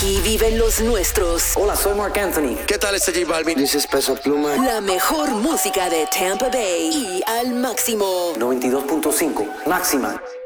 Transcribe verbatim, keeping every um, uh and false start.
Aquí viven los nuestros. Hola, soy Marc Anthony. ¿Qué tal este J Balvin? This is Peso Pluma. La mejor música de Tampa Bay y al máximo. noventa y dos punto cinco, máxima.